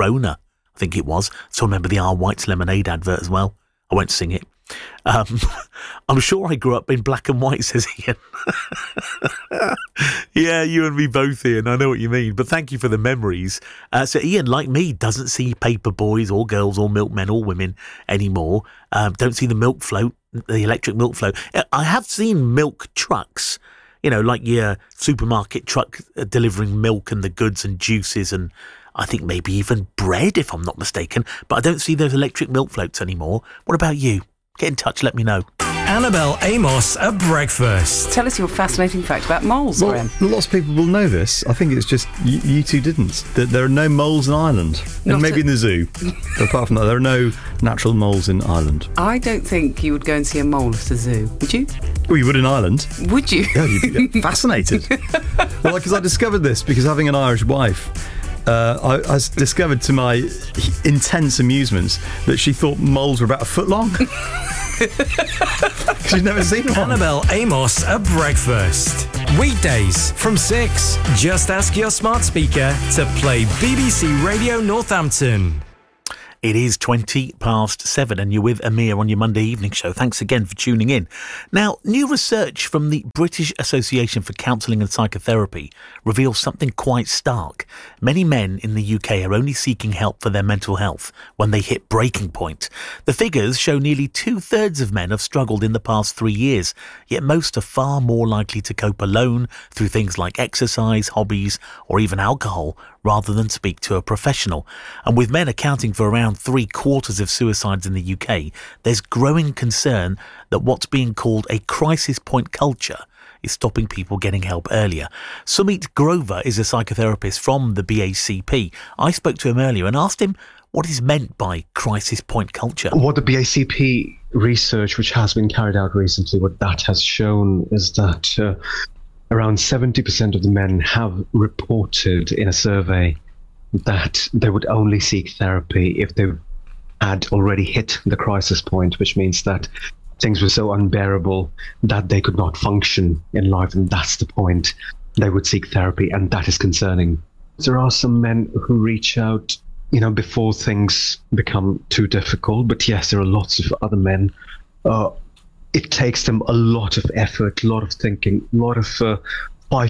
Corona, I think it was. So remember the R. White's lemonade advert as well. I won't sing it. I'm sure I grew up in black and white, says Ian. Yeah, you and me both, Ian. I know what you mean. But thank you for the memories. So Ian, like me, doesn't see paper boys or girls or milkmen or women anymore. Don't see the milk float, the electric milk float. I have seen milk trucks, like your supermarket truck delivering milk and the goods and juices and I think maybe even bread, if I'm not mistaken. But I don't see those electric milk floats anymore. What about you? Get in touch, let me know. Annabelle Amos at breakfast. Tell us your fascinating fact about moles, Graham. Lots of people will know this. I think it's just you two didn't. That there are no moles in Ireland. And maybe in the zoo. But apart from that, there are no natural moles in Ireland. I don't think you would go and see a mole at a zoo, would you? Well, you would in Ireland. Would you? Yeah, you'd be fascinated. Well, because I discovered this because having an Irish wife, I discovered to my intense amusement that she thought moles were about a foot long. She's never seen one. Annabelle Amos at breakfast. Weekdays from 6. Just ask your smart speaker to play BBC Radio Northampton. It is 7:20 and you're with Amir on your Monday evening show. Thanks again for tuning in. Now, new research from the British Association for Counselling and Psychotherapy reveals something quite stark. Many men in the UK are only seeking help for their mental health when they hit breaking point. The figures show nearly 2/3 of men have struggled in the past 3 years, yet most are far more likely to cope alone through things like exercise, hobbies, or even alcohol, rather than speak to a professional. And with men accounting for around 3/4 of suicides in the UK, there's growing concern that what's being called a crisis point culture is stopping people getting help earlier. Sumit Grover is a psychotherapist from the BACP. I spoke to him earlier and asked him what is meant by crisis point culture. What the BACP research, which has been carried out recently, what that has shown is that around 70% of the men have reported in a survey that they would only seek therapy if they had already hit the crisis point, which means that things were so unbearable that they could not function in life, and that's the point. They would seek therapy, and that is concerning. There are some men who reach out, before things become too difficult, but yes, there are lots of other men. It takes them a lot of effort, a lot of thinking, a lot of